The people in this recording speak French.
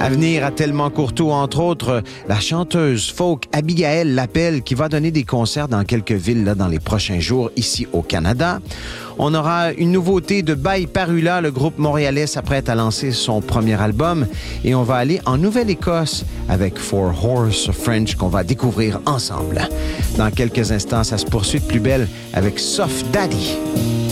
À venir à Tellement Courteau, entre autres, la chanteuse folk Abigail Lapelle qui va donner des concerts dans quelques villes là, dans les prochains jours ici au Canada. On aura une nouveauté de By Parula. Le groupe montréalais s'apprête à lancer son premier album. Et on va aller en Nouvelle-Écosse avec Four Horse French qu'on va découvrir ensemble. Dans quelques instants, ça se poursuit de plus belle avec Soft Daddy.